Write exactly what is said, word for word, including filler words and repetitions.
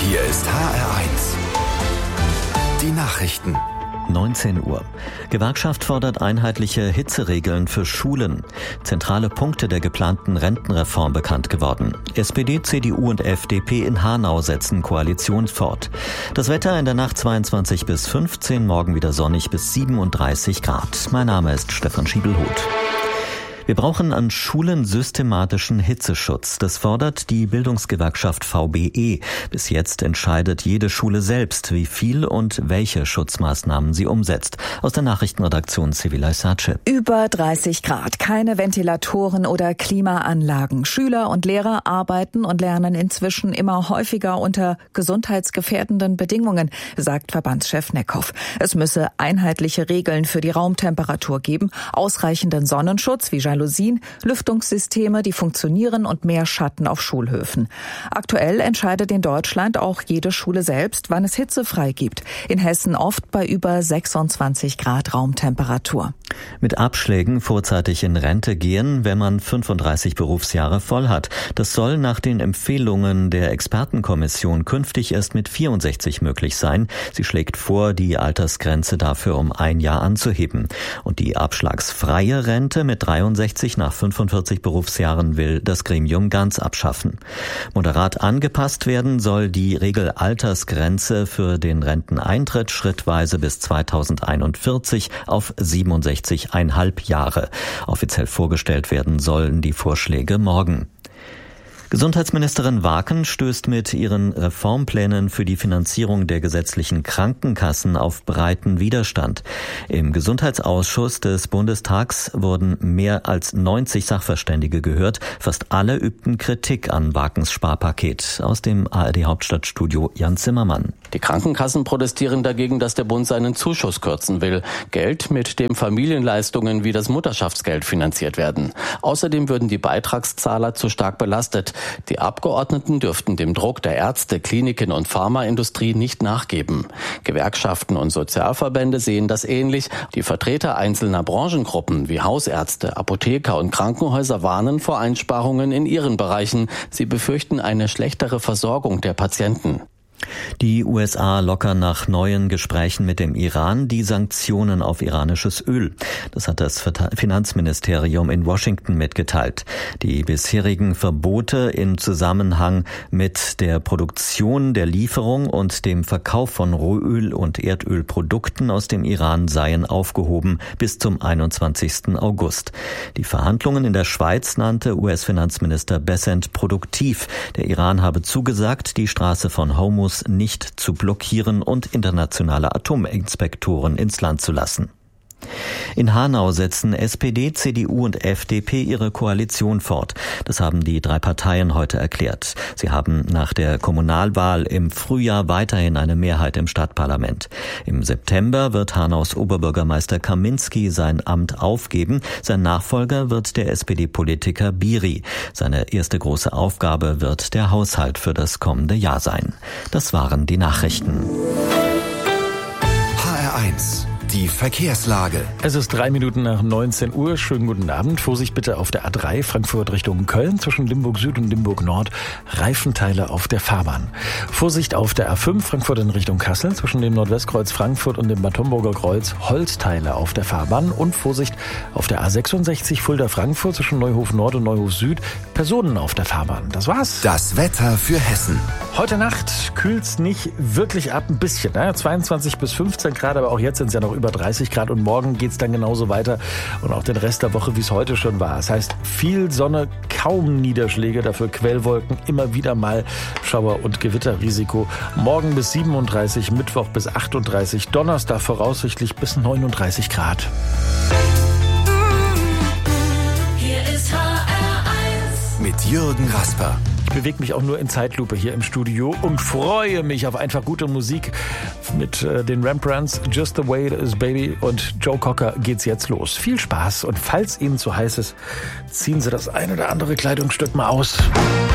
Hier ist H R eins. Die Nachrichten. neunzehn Uhr. Gewerkschaft fordert einheitliche Hitzeregeln für Schulen. Zentrale Punkte der geplanten Rentenreform bekannt geworden. S P D, C D U und F D P in Hanau setzen Koalition fort. Das Wetter in der Nacht zweiundzwanzig bis fünfzehn, morgen wieder sonnig bis siebenunddreißig Grad. Mein Name ist Stefan Schiebelhuth. Wir brauchen an Schulen systematischen Hitzeschutz. Das fordert die Bildungsgewerkschaft V B E. Bis jetzt entscheidet jede Schule selbst, wie viel und welche Schutzmaßnahmen sie umsetzt. Aus der Nachrichtenredaktion Sevilay Sace. Über dreißig Grad, keine Ventilatoren oder Klimaanlagen. Schüler und Lehrer arbeiten und lernen inzwischen immer häufiger unter gesundheitsgefährdenden Bedingungen, sagt Verbandschef Neckhoff. Es müsse einheitliche Regeln für die Raumtemperatur geben, ausreichenden Sonnenschutz wie Jalousien, Lüftungssysteme, die funktionieren und mehr Schatten auf Schulhöfen. Aktuell entscheidet in Deutschland auch jede Schule selbst, wann es hitzefrei gibt. In Hessen oft bei über sechsundzwanzig Grad Raumtemperatur. Mit Abschlägen vorzeitig in Rente gehen, wenn man fünfunddreißig Berufsjahre voll hat. Das soll nach den Empfehlungen der Expertenkommission künftig erst mit vierundsechzig möglich sein. Sie schlägt vor, die Altersgrenze dafür um ein Jahr anzuheben. Und die abschlagsfreie Rente mit dreiundsechzig nach fünfundvierzig Berufsjahren will das Gremium ganz abschaffen. Moderat angepasst werden soll die Regelaltersgrenze für den Renteneintritt schrittweise bis zweitausendeinundvierzig auf siebenundsechzig Komma fünf Jahre. Offiziell vorgestellt werden sollen die Vorschläge morgen. Gesundheitsministerin Waken stößt mit ihren Reformplänen für die Finanzierung der gesetzlichen Krankenkassen auf breiten Widerstand. Im Gesundheitsausschuss des Bundestags wurden mehr als neunzig Sachverständige gehört. Fast alle übten Kritik an Wakens Sparpaket. Aus dem A R D-Hauptstadtstudio Jan Zimmermann. Die Krankenkassen protestieren dagegen, dass der Bund seinen Zuschuss kürzen will. Geld, mit dem Familienleistungen wie das Mutterschaftsgeld finanziert werden. Außerdem würden die Beitragszahler zu stark belastet. Die Abgeordneten dürften dem Druck der Ärzte, Kliniken und Pharmaindustrie nicht nachgeben. Gewerkschaften und Sozialverbände sehen das ähnlich. Die Vertreter einzelner Branchengruppen wie Hausärzte, Apotheker und Krankenhäuser warnen vor Einsparungen in ihren Bereichen. Sie befürchten eine schlechtere Versorgung der Patienten. Die U S A lockern nach neuen Gesprächen mit dem Iran die Sanktionen auf iranisches Öl. Das hat das Finanzministerium in Washington mitgeteilt. Die bisherigen Verbote im Zusammenhang mit der Produktion, der Lieferung und dem Verkauf von Rohöl und Erdölprodukten aus dem Iran seien aufgehoben bis zum einundzwanzigsten August. Die Verhandlungen in der Schweiz nannte U S-Finanzminister Bessent produktiv. Der Iran habe zugesagt, die Straße von Hormuz nicht zu blockieren und internationale Atominspektoren ins Land zu lassen. In Hanau setzen S P D, C D U und F D P ihre Koalition fort. Das haben die drei Parteien heute erklärt. Sie haben nach der Kommunalwahl im Frühjahr weiterhin eine Mehrheit im Stadtparlament. Im September wird Hanaus Oberbürgermeister Kaminski sein Amt aufgeben. Sein Nachfolger wird der S P D-Politiker Biri. Seine erste große Aufgabe wird der Haushalt für das kommende Jahr sein. Das waren die Nachrichten. H R eins. Die Verkehrslage. Es ist drei Minuten nach neunzehn Uhr. Schönen guten Abend. Vorsicht bitte auf der A drei Frankfurt Richtung Köln zwischen Limburg Süd und Limburg Nord. Reifenteile auf der Fahrbahn. Vorsicht auf der A fünf Frankfurt in Richtung Kassel zwischen dem Nordwestkreuz Frankfurt und dem Bad Homburger Kreuz. Holzteile auf der Fahrbahn. Und Vorsicht auf der A sechsundsechzig Fulda Frankfurt zwischen Neuhof Nord und Neuhof Süd. Personen auf der Fahrbahn. Das war's. Das Wetter für Hessen. Heute Nacht kühlt's nicht wirklich ab, ein bisschen. Ne? zweiundzwanzig bis fünfzehn Grad, aber auch jetzt sind es ja noch über dreißig Grad und morgen geht's dann genauso weiter und auch den Rest der Woche, wie es heute schon war. Das heißt, viel Sonne, kaum Niederschläge, dafür Quellwolken, immer wieder mal Schauer- und Gewitterrisiko. Morgen bis siebenunddreißig, Mittwoch bis achtunddreißig, Donnerstag voraussichtlich bis neununddreißig Grad. Hier ist H R eins mit Jürgen Rasper. Ich bewege mich auch nur in Zeitlupe hier im Studio und freue mich auf einfach gute Musik. Mit äh, den Rembrandts, Just the Way It Is Baby und Joe Cocker geht's jetzt los. Viel Spaß und falls Ihnen zu heiß ist, ziehen Sie das ein oder andere Kleidungsstück mal aus.